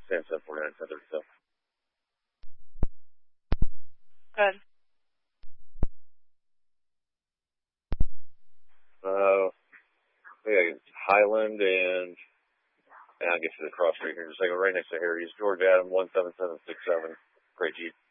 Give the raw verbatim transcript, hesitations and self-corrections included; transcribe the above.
Sam seven forty-nine, ten thirty-seven. Good. Uh, yeah, Highland and, and I'll get to the cross street here in just a second. Right next to Harry's. George Adam, one seven seven six seven. Great Jeep.